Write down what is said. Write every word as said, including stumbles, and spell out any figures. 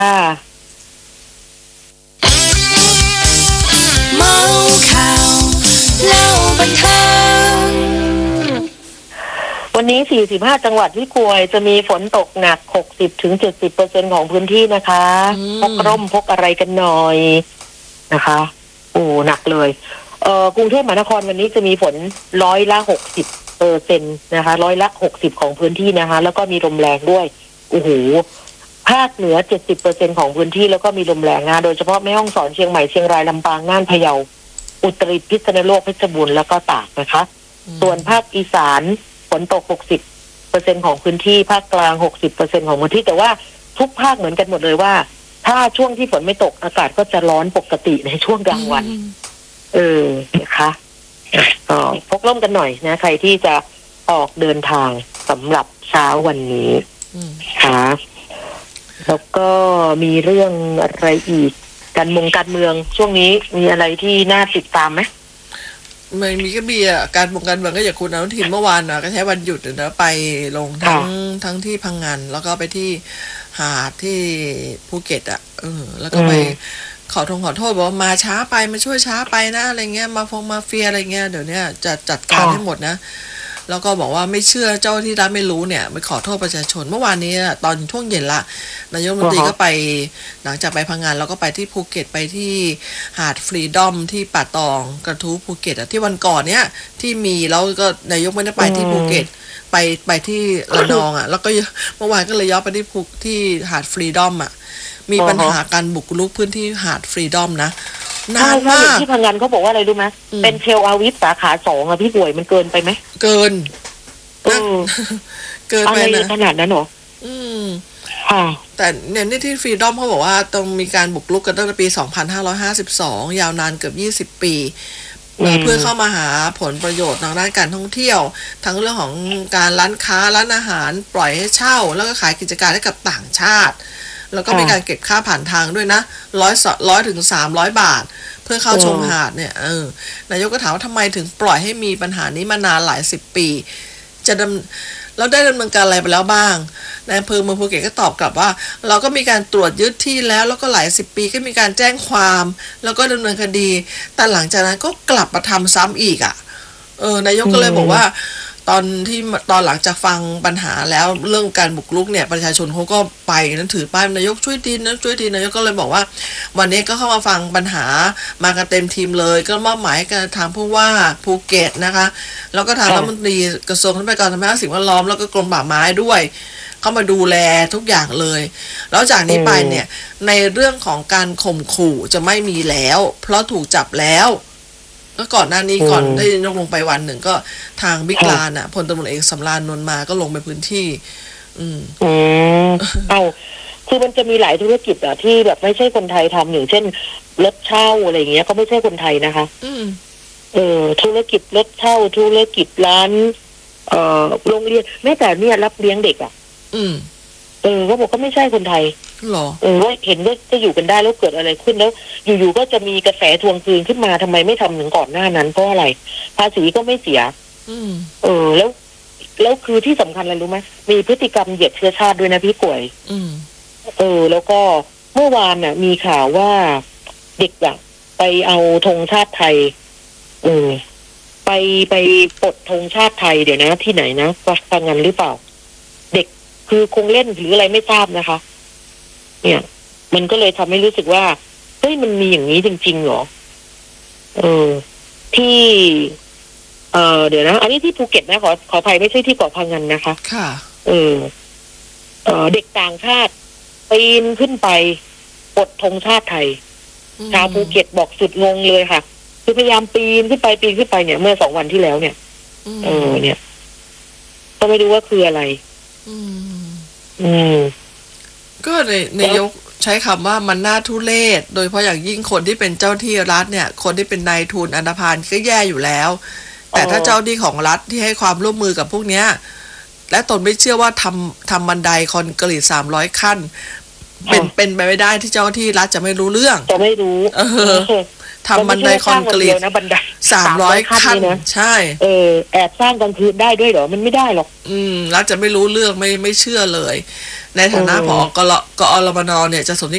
เมาข่าวเล่าบันเทิงวันนี้สี่สิบห้าจังหวัดที่กวยจะมีฝนตกหนัก หกสิบถึงเจ็ดสิบเปอร์เซ็นต์ ของพื้นที่นะคะพกร่มพกอะไรกันหน่อยนะคะโอ้หนักเลยเอ่อกรุงเทพมหานครวันนี้จะมีฝนร้อยละหกสิบเปอร์เซ็นต์นะคะร้อยละหกสิบของพื้นที่นะคะแล้วก็มีลมแรงด้วยโอ้โหภาคเหนือ เจ็ดสิบเปอร์เซ็นต์ ของพื้นที่แล้วก็มีลมแรงนะโดยเฉพาะแม่ฮ่องสอนเชียงใหม่เชียงรายลำปางน่านพะเยาอุตรดิตถ์พิษณุโลกเพชรบูรณ์แล้วก็ตากนะคะส่วนภาคอีสานฝนตก หกสิบเปอร์เซ็นต์ ของพื้นที่ภาคกลาง หกสิบเปอร์เซ็นต์ ของพื้นที่แต่ว่าทุกภาคเหมือนกันหมดเลยว่าถ้าช่วงที่ฝนไม่ตกอากาศก็จะร้อนปกติในช่วงกลางวันเออนะคะก็พกร่มกันหน่อยนะใครที่จะออกเดินทางสำหรับเช้าวันนี้ค่ะแล้วก็มีเรื่องอะไรอีกการเมืองการเมืองช่วงนี้มีอะไรที่น่าติดตามไหมไม่มีก็มีอ่ะการเมืองการเมืองก็อย่างคุณอนุทินเมื่อวานนะก็ใช้วันหยุดนะไปลงทั้งทั้งที่พังงานแล้วก็ไปที่หาดที่ภูเก็ตอ่ะเออแล้วก็ไปขอโทษขอโทษบอกว่ามาช้าไปมาช่วยช้าไปนะอะไรเงี้ยมาฟงมาเฟียอะไรเงี้ยเดี๋ยวนี้จะจัดการให้หมดนะแล้วก็บอกว่าไม่เชื่อเจ้าที่รัฐไม่รู้เนี่ยไปขอโทษประชาชนเมื่อวานนี้ตอนช่วงเย็นละนายกรัฐมนตรีก็ไปหลังจากไปพังงานแล้วก็ไปที่ภูเก็ตไปที่หาดฟรีดอมที่ป่าตองกระทู้ภูเก็ตอ่ะที่วันก่อนเนี้ยที่มีแล้วก็นายกไม่ได้ไปที่ภูเก็ตไปไปที่ระนองอ่ะแล้วก็เมื่อวานก็เลยย้อนไปที่ภูที่หาดฟรีดอมอ่ะมีปัญหาการบุกรุกพื้นที่หาดฟรีดอมนะนานมากที่พังงานเขาบอกว่าอะไรรู้ไหมเป็นเทลอาวิฟสาขาสองอะพี่ป่วยมันเกินไปไหมเกินเกินไปนะขนาดนั้นหรออืมแต่เนี่ยนี่ที่ฟรีดอมเขาบอกว่าต้องมีการบุกรุกกันตั้งแต่ปีสองพันห้าร้อยห้าสิบสองยาวนานเกือบยี่สิบปีเพื่อเข้ามาหาผลประโยชน์ทางด้านการท่องเที่ยวทั้งเรื่องของการร้านค้าร้านอาหารปล่อยให้เช่าแล้วก็ขายกิจการให้กับต่างชาติแล้วก็มีการเก็บค่าผ่านทางด้วยนะร้อยร้อยถึงสามร้อยบาทเพื่อเข้าชมหาดเนี่ยเออนายกก็ถามว่าทำไมถึงปล่อยให้มีปัญหานี้มานานหลายสิบปีจะดำเราได้ดำเนินการอะไรไปแล้วบ้างนายอำเภอเมืองภูเก็ตก็ตอบกลับว่าเราก็มีการตรวจยึดที่แล้วแล้วก็หลายสิบปีก็มีการแจ้งความแล้วก็ดำเนินคดีแต่หลังจากนั้นก็กลับมาทำซ้ำอีกอ่ะเออนายกก็เลยบอกว่าตอนที่ตอนหลังจากฟังปัญหาแล้วเรื่องการบุกรุกเนี่ยประชาชนเขาก็ไปนั้นถือป้ายนายกช่วยทีนะช่วยทีนายกก็เลยบอกว่าวันนี้ก็เข้ามาฟังปัญหามากันเต็มทีมเลยก็มอบหมายกันทางผู้ว่าภูเก็ตนะคะแล้วก็ทางรัฐมนตรีกระทรวงทรัพยากรธรรมชาติสิ่งแวดล้อมแล้วก็กรมป่าไม้ด้วยเข้ามาดูแลทุกอย่างเลยแล้วจากนี้ไปเนี่ยในเรื่องของการข่มขู่จะไม่มีแล้วเพราะถูกจับแล้วก็ก่อนหน้านี้ก่อนได้ยกลงไปวันหนึ่งก็ทางบิ๊กลานอ่ะพลตำรวจเอกสำราญนวลมาก็ลงไปพื้นที่อืมอืมเอาคือมันจะมีหลายธุรกิจอ่ะที่แบบไม่ใช่คนไทยทำอย่างเช่นรถเช่าอะไรอย่างเงี้ยก็ไม่ใช่คนไทยนะคะอืมเออธุรกิจรถเช่าธุรกิจร้านเอ่อโรงเรียนแม้แต่เนี่ยรับเลี้ยงเด็กอ่ะอืมเออเขาบอกก็ไม่ใช่คนไทยหรอเออว่าเห็นว่าจะอยู่กันได้แล้วเกิดอะไรขึ้นแล้วอยู่ๆก็จะมีกระแสทวงคืนขึ้นมาทำไมไม่ทำถึงก่อนหน้านั้นเพราะอะไรภาษีก็ไม่เสียอืมเออแล้วแล้วคือที่สำคัญอะไรรู้ไหมมีพฤติกรรมเหยียดเชื้อชาติด้วยนะพี่ป่วยอืมเออแล้วก็เมื่อวานน่ะมีข่าวว่าเด็กอ่ะไปเอาธงชาติไทยเออไปไปปลดธงชาติไทยเดี๋ยวนะที่ไหนนะฟังงันหรือเปล่าเด็กคือคงเล่นหรืออะไรไม่ทราบนะคะเนี่ยมันก็เลยทำให้รู้สึกว่าเฮ้ยมันมีอย่างนี้จริงๆเหรอเออที่เออเดี๋ยวนะอันนี้ที่ภูเก็ตนะขอขออภัยไม่ใช่ที่เกาะพังงันนะคะค่ะเออเออเด็กต่างชาติปีนขึ้นไปปลดธงชาติไทยชาวภูเก็ตบอกสุดงงเลยค่ะคือพยายามปีนขึ้นไปปีนขึ้นไปเนี่ยเมื่อสองวันที่แล้วเนี่ยเออเนี่ยก็ไม่รู้ว่าคืออะไรอืมอืมก็ในนายกใช้คำว่ามันน่าทุเรศโดยเฉพาะอย่างยิ่งคนที่เป็นเจ้าที่รัฐเนี่ยคนที่เป็นนายทุนอันธพาลก็แย่อยู่แล้วแต่ถ้าเจ้าที่ของรัฐที่ให้ความร่วมมือกับพวกเนี้ยและตนไม่เชื่อว่าทำทำบันไดคอนกรีตสามร้อยขั้นเป็นเป็นไปไม่ได้ที่เจ้าที่รัฐจะไม่รู้เรื่องจะไม่รู้เออทำบันไดคอนกรีตนะบันไดสามร้อยขั้นใช่เออแอบสร้างกลางคืนได้ด้วยเหรอมันไม่ได้หรอกอืมรัฐจะไม่รู้เรื่องไม่ไม่เชื่อเลยในฐานะผอ.กลกอรมน.เนี่ยจะสนธิ